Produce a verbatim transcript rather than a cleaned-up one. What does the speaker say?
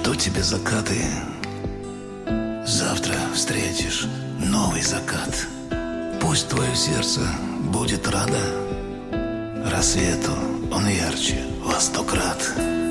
то тебе закаты. Завтра встретишь новый закат. Пусть твое сердце будет радо рассвету, он ярче во сто крат.